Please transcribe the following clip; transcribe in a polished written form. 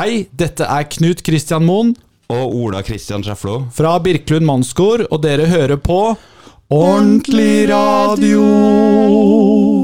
Hei, dette Knut Kristian Moen Og Ola Kristian Schäfflo fra Birkelund Mannskor, og dere hører på Ordentlig Radio.